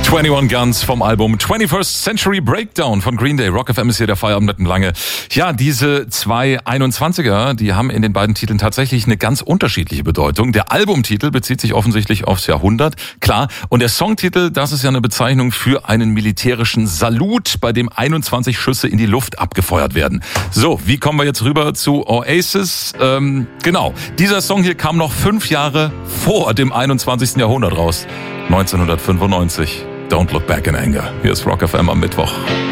21 Guns vom Album 21st Century Breakdown von Green Day. Rock FM ist hier der Feierabend mit dem Lange. Ja, diese zwei 21er, die haben in den beiden Titeln tatsächlich eine ganz unterschiedliche Bedeutung. Der Albumtitel bezieht sich offensichtlich aufs Jahrhundert, klar. Und der Songtitel, das ist ja eine Bezeichnung für einen militärischen Salut, bei dem 21 Schüsse in die Luft abgefeuert werden. So, wie kommen wir jetzt rüber zu Oasis? Genau, dieser Song hier kam noch 5 Jahre vor dem 21. Jahrhundert raus. 1995. Don't Look Back in Anger. Hier ist Rock FM am Mittwoch.